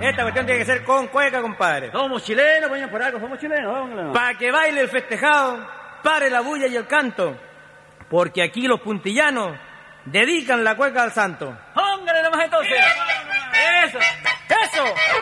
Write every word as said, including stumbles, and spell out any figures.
Esta cuestión tiene que ser con cueca, compadre. Somos chilenos, pues por algo, somos chilenos. Para que baile el festejado, pare la bulla y el canto, porque aquí los puntillanos dedican la cueca al santo. ¡Póngale nomás entonces! ¡Eso! ¡Eso!